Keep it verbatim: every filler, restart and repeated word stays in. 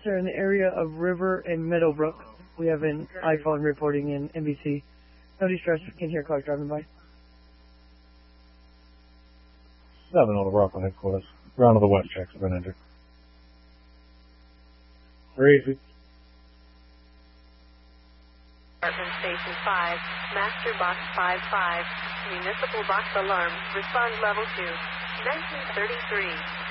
are in the area of River and Meadowbrook. We have an iPhone reporting in N B C. No distress, can hear cars driving by. seven on the Rockwell headquarters. Round of the west checks have been entered. Crazy. Department Station five, Master Box five five, Municipal Box Alarm, Respond Level two, nineteen thirty-three.